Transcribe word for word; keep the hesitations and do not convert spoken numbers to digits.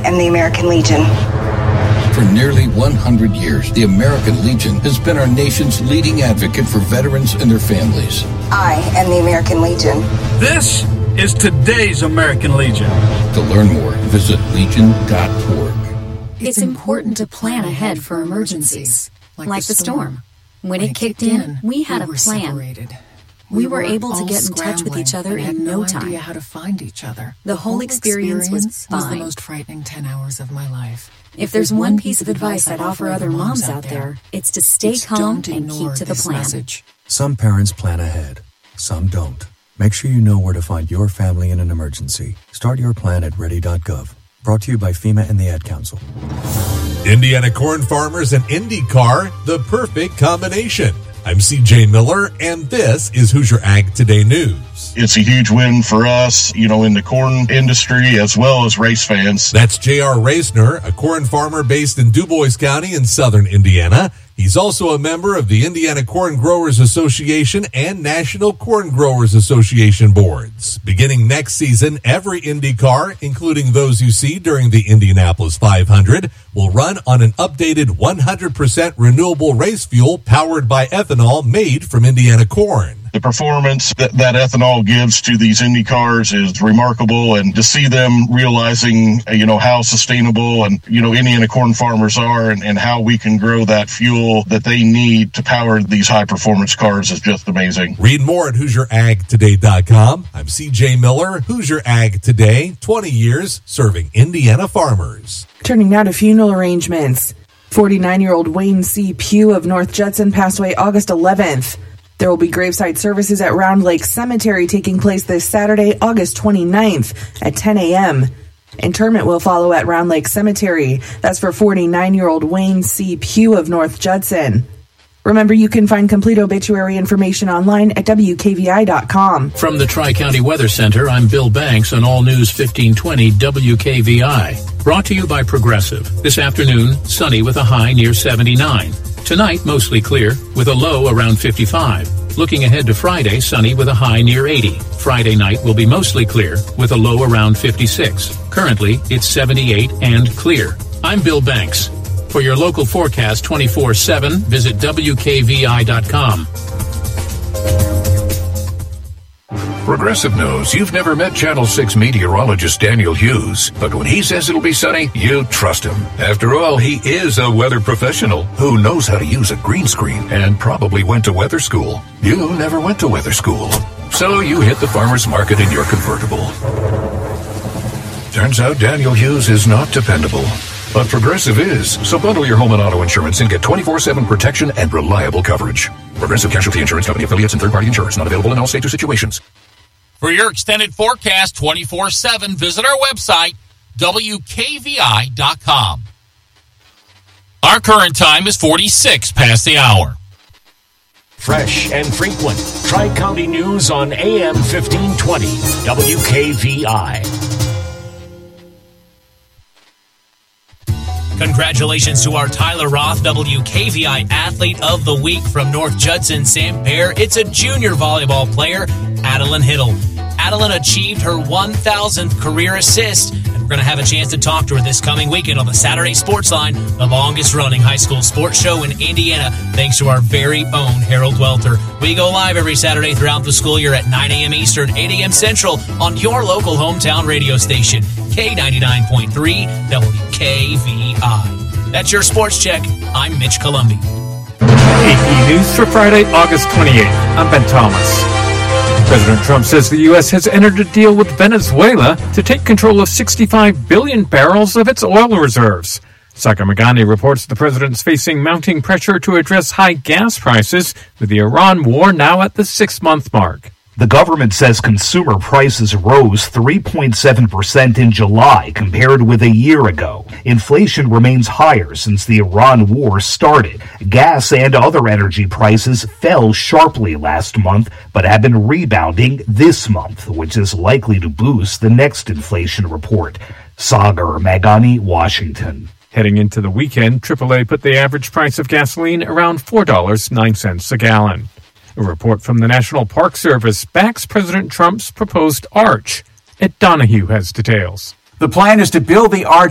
am the American Legion. For nearly one hundred years, the American Legion has been our nation's leading advocate for veterans and their families. I am the American Legion. This is today's American Legion. To learn more, visit legion dot org. It's important to plan ahead for emergencies, like, like the storm. When, when it kicked in, we had we a plan. Separated. We, we were, were able to get in touch with each other in no time. Idea how to find each other. The, the whole, whole experience, experience was fine. Was the most frightening ten hours of my life. If, if there's one piece of advice I'd offer other moms out there, it's to stay calm and keep to the plan. Message. Some parents plan ahead, some don't. Make sure you know where to find your family in an emergency. Start your plan at ready dot gov. Brought to you by FEMA and the Ad Council. Indiana corn farmers and IndyCar, the perfect combination. I'm C J Miller, and this is Hoosier Ag Today News. It's a huge win for us, you know, in the corn industry as well as race fans. That's J R Reisner, a corn farmer based in DuBois County in southern Indiana. He's also a member of the Indiana Corn Growers Association and National Corn Growers Association boards. Beginning next season, every Indy car, including those you see during the Indianapolis five hundred, will run on an updated one hundred percent renewable race fuel powered by ethanol made from Indiana corn. The performance that, that ethanol gives to these Indy cars is remarkable, and to see them realizing, you know, how sustainable and, you know, Indiana corn farmers are and, and how we can grow that fuel that they need to power these high-performance cars is just amazing. Read more at Hoosier Ag Today dot com. I'm C J Miller, Hoosier Ag Today, twenty years serving Indiana farmers. Turning now to funeral arrangements. forty-nine-year-old Wayne C. Pugh of North Judson passed away August eleventh. There will be graveside services at Round Lake Cemetery taking place this Saturday, August twenty-ninth at ten a.m. Interment will follow at Round Lake Cemetery. That's for forty-nine-year-old Wayne C. Pugh of North Judson. Remember, you can find complete obituary information online at W K V I dot com. From the Tri-County Weather Center, I'm Bill Banks on All News fifteen twenty W K V I. Brought to you by Progressive. This afternoon, sunny with a high near seventy-nine. Tonight, mostly clear, with a low around fifty-five. Looking ahead to Friday, sunny with a high near eighty. Friday night will be mostly clear, with a low around fifty-six. Currently, it's seventy-eight and clear. I'm Bill Banks. For your local forecast twenty-four seven, visit W K V I dot com. Progressive knows you've never met Channel six meteorologist Daniel Hughes, but when he says it'll be sunny, you trust him. After all, he is a weather professional who knows how to use a green screen and probably went to weather school. You never went to weather school, so you hit the farmer's market in your convertible. Turns out Daniel Hughes is not dependable, but Progressive is. So bundle your home and auto insurance and get twenty-four seven protection and reliable coverage. Progressive Casualty Insurance Company affiliates and third-party insurers not available in all states or situations. For your extended forecast twenty-four seven, visit our website, W K V I dot com. Our current time is forty-six past the hour. Fresh and frequent. Tri-County News on A M fifteen twenty, W K V I. Congratulations to our Tyler Roth W K V I Athlete of the Week from North Judson, Saint Pierre. It's a junior volleyball player, Adeline Hiddle. Adeline achieved her one thousandth career assist, and we're going to have a chance to talk to her this coming weekend on the Saturday Sports Line, the longest-running high school sports show in Indiana, thanks to our very own Harold Welter. We go live every Saturday throughout the school year at nine a.m. Eastern, eight a.m. Central on your local hometown radio station, K ninety-nine point three W K V I. That's your Sports Check. I'm Mitch Columbi. A P News for Friday, August twenty-eighth. I'm Ben Thomas. President Trump says the U S has entered a deal with Venezuela to take control of sixty-five billion barrels of its oil reserves. Sagar Meghani reports the president's facing mounting pressure to address high gas prices, with the Iran war now at the six-month mark. The government says consumer prices rose three point seven percent in July compared with a year ago. Inflation remains higher since the Iran war started. Gas and other energy prices fell sharply last month, but have been rebounding this month, which is likely to boost the next inflation report. Sagar Meghani, Washington. Heading into the weekend, triple A put the average price of gasoline around four dollars and nine cents a gallon. A report from the National Park Service backs President Trump's proposed arch. Ed Donahue has details. The plan is to build the arch